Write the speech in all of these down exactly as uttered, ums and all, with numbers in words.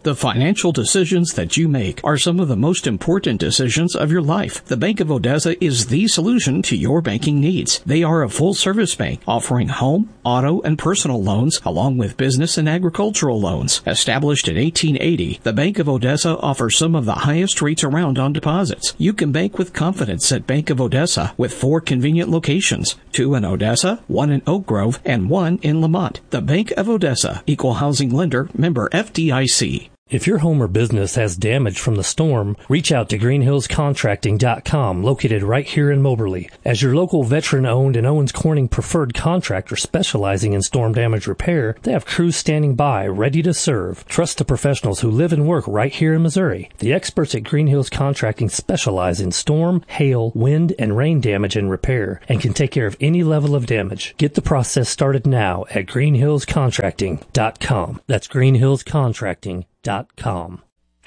The financial decisions that you make are some of the most important decisions of your life. The Bank of Odessa is the solution to your banking needs. They are a full-service bank offering home, auto, and personal loans along with business and agricultural loans. Established in eighteen eighty, the Bank of Odessa offers some of the highest rates around on deposits. You can bank with confidence at Bank of Odessa with four convenient locations, two in Odessa, one in Oak Grove, and one in Lamont. The Bank of Odessa, Equal Housing Lender, member F D I C. If your home or business has damage from the storm, reach out to green hills contracting dot com, located right here in Moberly. As your local veteran-owned and Owens Corning preferred contractor specializing in storm damage repair, they have crews standing by, ready to serve. Trust the professionals who live and work right here in Missouri. The experts at Green Hills Contracting specialize in storm, hail, wind, and rain damage and repair, and can take care of any level of damage. Get the process started now at green hills contracting dot com. That's green hills contracting dot com.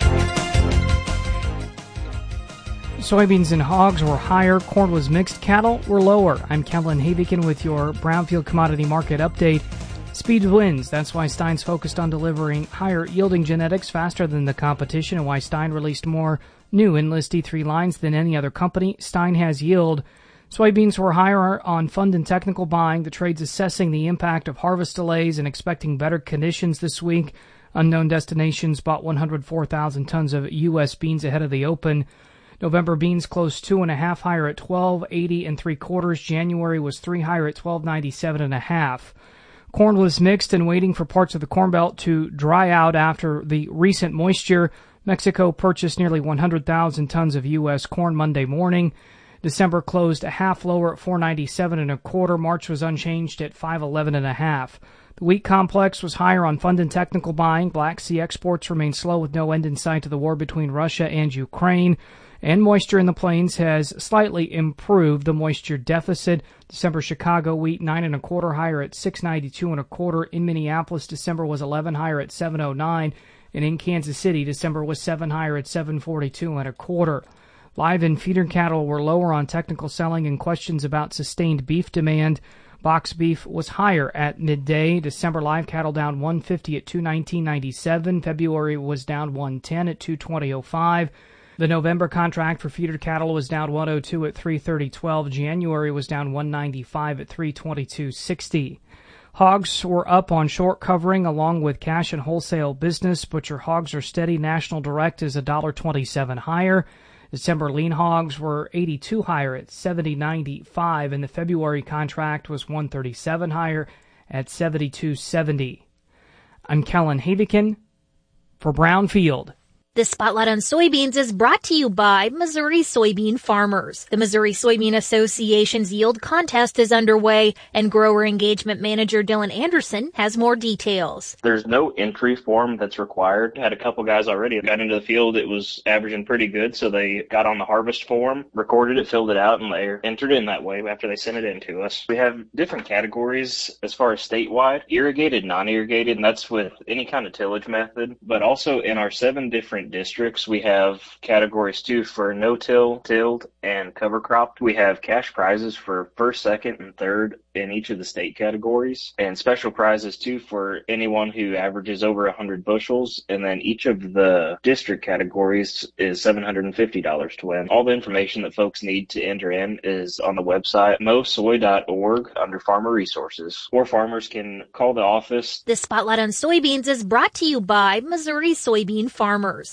Soybeans and hogs were higher, corn was mixed, cattle were lower. I'm Kellen Havikin with your Brownfield Commodity Market Update. Speed wins. That's why Stein's focused on delivering higher yielding genetics faster than the competition, and why Stein released more new Enlist D three lines than any other company. Stein has yield. Soybeans were higher on fund and technical buying. The trade's assessing the impact of harvest delays and expecting better conditions this week. Unknown Destinations bought one hundred four thousand tons of U S beans ahead of the open. November beans closed two and a half higher at twelve eighty and three quarters. January was three higher at twelve ninety-seven and a half. Corn was mixed and waiting for parts of the Corn Belt to dry out after the recent moisture. Mexico purchased nearly one hundred thousand tons of U S corn Monday morning. December closed a half lower at four ninety-seven and a quarter. March was unchanged at five eleven and a half. The wheat complex was higher on fund and technical buying. Black Sea exports remain slow with no end in sight to the war between Russia and Ukraine. And moisture in the plains has slightly improved the moisture deficit. December Chicago wheat nine and a quarter higher at six ninety-two and a quarter. In Minneapolis, December was eleven higher at seven oh nine. And in Kansas City, December was seven higher at seven forty-two and a quarter. Live and feeder cattle were lower on technical selling and questions about sustained beef demand. Box beef was higher at midday. December live cattle down one fifty at two nineteen ninety-seven. February was down one ten at two twenty oh five. The November contract for feeder cattle was down one oh two at three thirty twelve. January was down one ninety-five at three twenty-two sixty. Hogs were up on short covering along with cash and wholesale business. Butcher hogs are steady. National Direct is one dollar twenty-seven higher. December lean hogs were eighty-two higher at seventy ninety-five, and the February contract was one thirty-seven higher at seventy-two seventy. I'm Kellen Havikin for Brownfield. The Spotlight on Soybeans is brought to you by Missouri Soybean Farmers. The Missouri Soybean Association's yield contest is underway, and Grower Engagement Manager Dylan Anderson has more details. There's no entry form that's required. Had a couple guys already got into the field. It was averaging pretty good, so they got on the harvest form, recorded it, filled it out, and they entered in that way after they sent it in to us. We have different categories as far as statewide, irrigated, non-irrigated, and that's with any kind of tillage method, but also in our seven different districts, we have categories too for no-till, tilled, and cover cropped. We have cash prizes for first, second, and third in each of the state categories, and special prizes too for anyone who averages over one hundred bushels, and then each of the district categories is seven hundred fifty dollars to win. All the information that folks need to enter in is on the website mo soy dot org under Farmer Resources, or farmers can call the office. The Spotlight on Soybeans is brought to you by Missouri Soybean Farmers.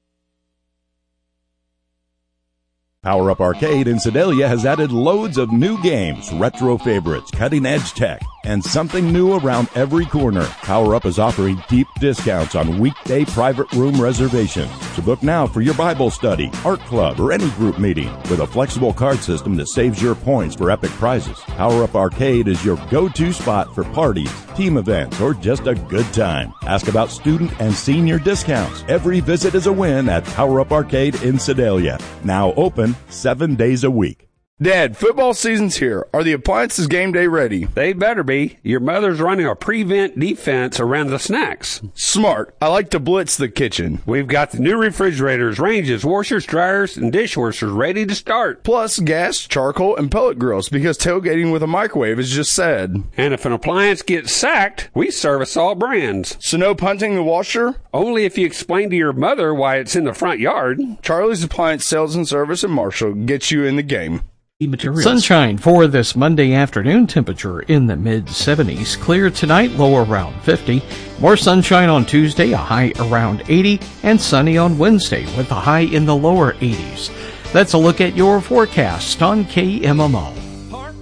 Power Up Arcade in Sedalia has added loads of new games, retro favorites, cutting-edge tech, and something new around every corner. Power Up is offering deep discounts on weekday private room reservations. So book now for your Bible study, art club, or any group meeting with a flexible card system that saves your points for epic prizes. Power Up Arcade is your go-to spot for parties, team events, or just a good time. Ask about student and senior discounts. Every visit is a win at Power Up Arcade in Sedalia. Now open seven days a week. Dad, football season's here. Are the appliances game day ready? They better be. Your mother's running a prevent defense around the snacks. Smart. I like to blitz the kitchen. We've got the new refrigerators, ranges, washers, dryers, and dishwashers ready to start. Plus gas, charcoal, and pellet grills because tailgating with a microwave is just sad. And if an appliance gets sacked, we service all brands. So no punting the washer? Only if you explain to your mother why it's in the front yard. Charlie's Appliance Sales and Service in Marshall gets you in the game. Materials. Sunshine for this Monday afternoon, temperature in the mid seventies. Clear tonight, low around fifty. More sunshine on Tuesday, a high around eighty. And sunny on Wednesday with a high in the lower eighties. That's a look at your forecast on K M M O.